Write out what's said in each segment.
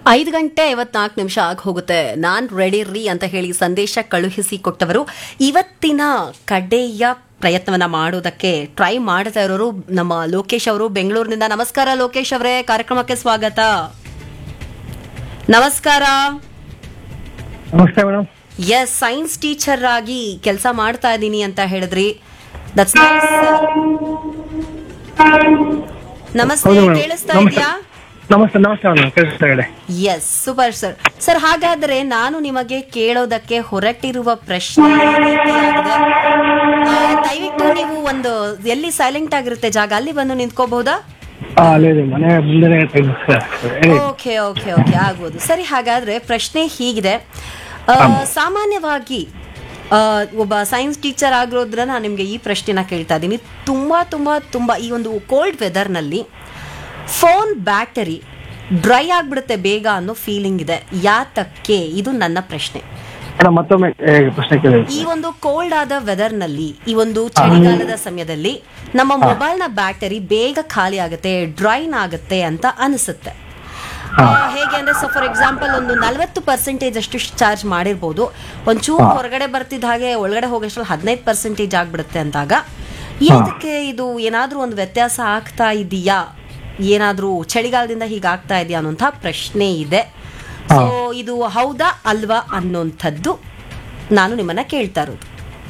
5:54 ಆಗಿ ಹೋಗುತ್ತೆ. ನಾನ್ ರೆಡಿ ರೀ ಅಂತ ಹೇಳಿ ಸಂದೇಶ ಕಳುಹಿಸಿ ಕೊಟ್ಟವರು ಇವತ್ತಿನ ಕಡೆಯ ಪ್ರಯತ್ನವನ್ನ ಮಾಡೋದಕ್ಕೆ ಟ್ರೈ ಮಾಡ್ತಾ ಇರೋರು ನಮ್ಮ ಲೋಕೇಶ್ ಅವರು ಬೆಂಗಳೂರಿನಿಂದ. ನಮಸ್ಕಾರ ಲೋಕೇಶ್ ಅವರೇ, ಕಾರ್ಯಕ್ರಮಕ್ಕೆ ಸ್ವಾಗತ. ನಮಸ್ಕಾರ. ನಮಸ್ತೆ ಮೇಡಮ್. ಎಸ್, ಸೈನ್ಸ್ ಟೀಚರ್ ಆಗಿ ಕೆಲಸ ಮಾಡ್ತಾ ಇದ್ದೀನಿ ಅಂತ ಹೇಳಿದ್ರಿ. That's nice. ನಮಸ್ತೆ, ಕೇಳಿಸ್ತಾ ಇದೆಯಾ? ನಮಸ್ತೆ ಮೇಡಮ್, ಕೇಳಿಸ್ತಾ ಇದೆ. S, super sir. ಸರ್, ಹಾಗಾದ್ರೆ ನಾನು ನಿಮಗೆ ಕೇಳೋದಕ್ಕೆ ಹೊರಟಿರುವ ಪ್ರಶ್ನೆ ದಯವಿಟ್ಟು ನೀವು ಒಂದು ಎಲ್ಲಿ ಸೈಲೆಂಟ್ ಆಗಿರುತ್ತೆ ಜಾಗ ಅಲ್ಲಿ ಬಂದು ನಿಂತ್ಕೋಬಹುದಾ? ಮನೆ ಮುಂದೆ. ಓಕೆ ಓಕೆ ಓಕೆ, ಆಗ್ಬೋದು. ಸರಿ, ಹಾಗಾದ್ರೆ ಪ್ರಶ್ನೆ ಹೀಗಿದೆ. ಸಾಮಾನ್ಯವಾಗಿ ಒಬ್ಬ ಸೈನ್ಸ್ ಟೀಚರ್ ಆಗಿರೋದ್ರ ನಾನು ನಿಮಗೆ ಈ ಪ್ರಶ್ನೆನ ಕೇಳ್ತಾ ಇದ್ದೀನಿ. ತುಂಬಾ ತುಂಬಾ ತುಂಬಾ ಈ ಒಂದು ಕೋಲ್ಡ್ ವೆದರ್ನಲ್ಲಿ ಫೋನ್ ಬ್ಯಾಟರಿ ಡ್ರೈ ಆಗ್ಬಿಡುತ್ತೆ ಬೇಗ ಅನ್ನೋ ಫೀಲಿಂಗ್ ಇದೆ. ಯಾತಕ್ಕೆ? ಇದು ನನ್ನ ಪ್ರಶ್ನೆ. ಮತ್ತೊಮ್ಮೆ ಪ್ರಶ್ನೆ ಕೇಳಿ. ಈ ಒಂದು ಕೋಲ್ಡ್ ಆದ ವೆದರ್ ನಲ್ಲಿ, ಈ ಒಂದು ಚಳಿಗಾಲದ ಸಮಯದಲ್ಲಿ ನಮ್ಮ ಮೊಬೈಲ್ ನ ಬ್ಯಾಟರಿ ಬೇಗ ಖಾಲಿ ಆಗುತ್ತೆ, ಡ್ರೈನ್ ಆಗುತ್ತೆ ಅಂತ ಅನಿಸುತ್ತೆ. ಹೇಗೆ ಅಂದ್ರೆ, ಫಾರ್ ಎಕ್ಸಾಂಪಲ್ ಒಂದು 40% ಅಷ್ಟು ಚಾರ್ಜ್ ಮಾಡಿರ್ಬೋದು, ಒಂಚೂರು ಹೊರಗಡೆ ಬರ್ತಿದ್ದ ಹಾಗೆ ಒಳಗಡೆ ಹೋಗೋಷ್ಟ್ರಲ್ಲಿ 15% ಆಗ್ಬಿಡುತ್ತೆ ಅಂದಾಗ ಇದಕ್ಕೆ ಇದು ಏನಾದ್ರೂ ಒಂದು ವ್ಯತ್ಯಾಸ ಆಗ್ತಾ ಇದೆಯಾ, ಏನಾದ್ರೂ ಚಳಿಗಾಲದಿಂದ ಹೀಗಾಗ್ತಾ ಇದೆಯಾ ಅನ್ನೋಂಥ ಪ್ರಶ್ನೆ ಇದೆ. ಸೊ ಇದು ಹೌದಾ ಅಲ್ವಾ ಅನ್ನೋಂಥದ್ದು ನಾನು ನಿಮ್ಮನ್ನ ಕೇಳ್ತಾ ಇರೋದು.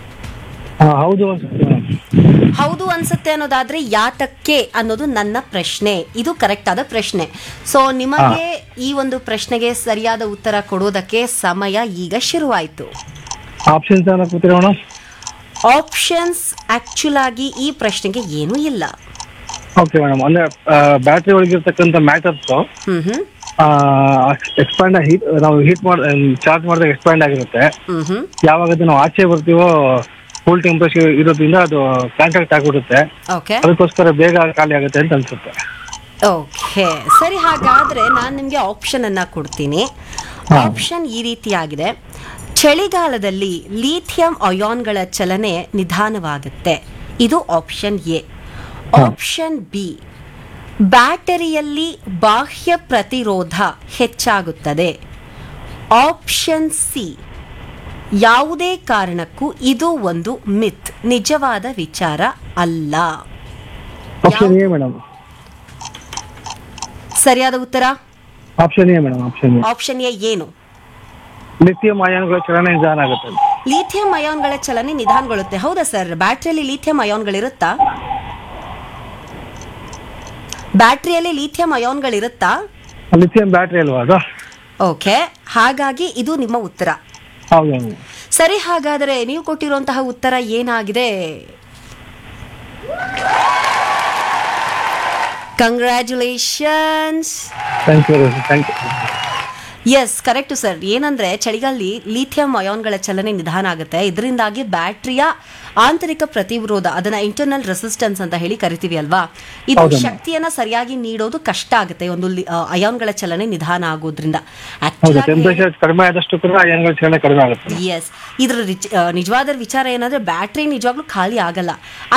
ಹೌದು ಅನ್ಸುತ್ತೆ ಅನ್ನೋದಾದ್ರೆ ಯಾತಕ್ಕೆ ಅನ್ನೋದು ನನ್ನ ಪ್ರಶ್ನೆ. ಇದು ಕರೆಕ್ಟ್ ಆದ ಪ್ರಶ್ನೆ. ಸೊ ನಿಮಗೆ ಈ ಒಂದು ಪ್ರಶ್ನೆಗೆ ಸರಿಯಾದ ಉತ್ತರ ಕೊಡೋದಕ್ಕೆ ಸಮಯ ಈಗ ಶುರುವಾಯಿತು. ಆಪ್ಷನ್ಸ್ ಆಕ್ಚುಲ್ ಆಗಿ ಈ ಪ್ರಶ್ನೆಗೆ ಏನೂ ಇಲ್ಲ. ಓಕೆ ಮೇಡಮ್, ಅಂದ್ರೆ ಬ್ಯಾಟರಿ ಒಳಗಿರ್ತಕ್ಕಂಥ ಮ್ಯಾಟರ್ಸ್ ಎಕ್ಸ್ಪ್ಯಾಂಡ್ ನಾವು ಚಾರ್ಜ್ ಮಾಡಿದಾಗ ಎಕ್ಸ್ಪ್ಯಾಂಡ್ ಆಗಿರುತ್ತೆ. ಯಾವಾಗ ನಾವು ಆಚೆ ಬರ್ತೀವೋ ಕೂಲ್ ಟೆಂಪರೇಚರ್ ಇರೋದ್ರಿಂದ ಅದು ಕಾಂಟ್ಯಾಕ್ಟ್ ಆಗಿಬಿಡುತ್ತೆ. ಅದಕ್ಕೋಸ್ಕರ ಬೇಗ ಖಾಲಿ ಆಗುತ್ತೆ ಅಂತ ಅನ್ಸುತ್ತೆ. ಓಕೆ, ಸರಿ. ಹಾಗಾದ್ರೆ ನಾನು ನಿಮ್ಗೆ ಆಪ್ಷನ್ ಅನ್ನ ಕೊಡ್ತೀನಿ. ಆಪ್ಷನ್ ಈ ರೀತಿಯಾಗಿದೆ. ಚಳಿಗಾಲದಲ್ಲಿ ಲಿಥಿಯಂ ಅಯಾನ್ಗಳ ಚಲನೆ ನಿಧಾನವಾಗುತ್ತೆ. ಇದು ಆಪ್ಷನ್ ಎ. ಆಪ್ಷನ್ ಬಿ, ಬ್ಯಾಟರಿಯಲ್ಲಿ ಬಾಹ್ಯ ಪ್ರತಿರೋಧ ಹೆಚ್ಚಾಗುತ್ತದೆ. ಆಪ್ಷನ್ ಸಿ, ಯಾವುದೇ ಕಾರಣಕ್ಕೂ ಇದು ಒಂದು ಮಿತ್, ನಿಜವಾದ ವಿಚಾರ ಅಲ್ಲ. ಸರಿಯಾದ ಉತ್ತರ ಆಪ್ಷನ್ ಎ. ಏನು? ಲಿಥಿಯಂ ಅಯಾನ್ಗಳ ಚಲನೆ ನಿಧಾನ ಆಗುತ್ತೆ. ಲಿಥಿಯಂ ಅಯಾನ್ಗಳ ಚಲನೆ ನಿಧಾನಗೊಳ್ಳುತ್ತೆ. ಹೌದಾ sir? ಬ್ಯಾಟರಿಯಲ್ಲಿ lithium ಅಯಾನ್ಗಳಿರುತ್ತಾ? ಬ್ಯಾಟರಿಯಲ್ಲಿ lithium ಅಯಾನ್ಗಳಿರುತ್ತಾ? Lithium battery ಅಲ್ವಾ ಅದು? ಓಕೆ, ಹಾಗಾಗಿ ಇದು ನಿಮ್ಮ ಉತ್ತರ. ಸರಿ, ಹಾಗಾದರೆ ನೀವು ಕೊಟ್ಟಿರುವಂತಹ ಉತ್ತರ ಏನಾಗಿದೆ? ಕಂಗ್ರ್ಯಾಚುಲೇಷನ್ಸ್. S, correct sir. ಏನಂದ್ರೆ ಚಳಿಗಾಲದಲ್ಲಿ ಲಿಥಿಯಂ ಅಯಾನ್ಗಳ ಚಲನೆ ನಿಧಾನ ಆಗುತ್ತೆ. ಇದರಿಂದಾಗಿ ಬ್ಯಾಟರಿಯ ಆಂತರಿಕ ಪ್ರತಿರೋಧ, ಅದನ್ನ ಇಂಟರ್ನಲ್ ರೆಸಿಸ್ಟೆನ್ಸ್ ಅಂತ ಹೇಳಿ ಕರಿತೀವಿ ಅಲ್ವಾ, ಇದು ಶಕ್ತಿಯನ್ನ ಸರಿಯಾಗಿ ನೀಡೋದು ಕಷ್ಟ ಆಗುತ್ತೆ ಒಂದು ಅಯಾನ್ಗಳ ಚಲನೆ ನಿಧಾನ ಆಗೋದ್ರಿಂದ. ಎಸ್, ಇದ್ರ ನಿಜವಾದ ವಿಚಾರ ಏನಂದ್ರೆ ಬ್ಯಾಟರಿ ನಿಜವಾಗ್ಲೂ ಖಾಲಿ ಆಗಲ್ಲ.